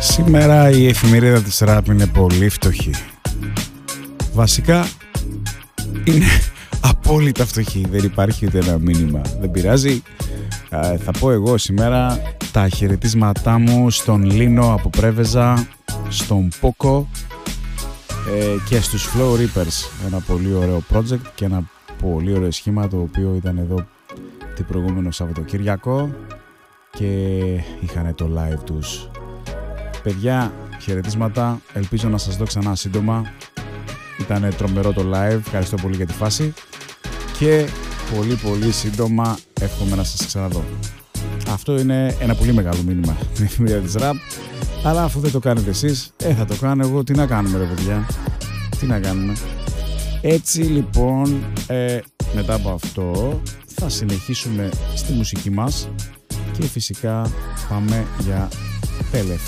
Σήμερα η εφημερίδα της ραπ είναι πολύ φτωχή. Βασικά είναι απόλυτα φτωχή. Δεν υπάρχει ούτε ένα μήνυμα. Δεν πειράζει. Θα πω εγώ σήμερα τα χαιρετίσματά μου στον Λίνο από Πρέβεζα, στον Πόκο και στους Flow Reapers. Ένα πολύ ωραίο project και ένα πολύ ωραίο σχήμα, το οποίο ήταν εδώ την προηγούμενο Σαββατοκύριακο και είχαν το live τους. Παιδιά, χαιρετίσματα, ελπίζω να σας δω ξανά σύντομα. Ήταν τρομερό το live, ευχαριστώ πολύ για τη φάση και πολύ σύντομα εύχομαι να σας ξαναδώ. Αυτό είναι ένα πολύ μεγάλο μήνυμα στην εφημερίδα της ραπ, αλλά αφού δεν το κάνετε εσείς, θα το κάνω εγώ. Τι να κάνουμε ρε παιδιά, τι να κάνουμε. Έτσι λοιπόν, μετά από αυτό θα συνεχίσουμε στη μουσική μας και φυσικά πάμε για τελευταία.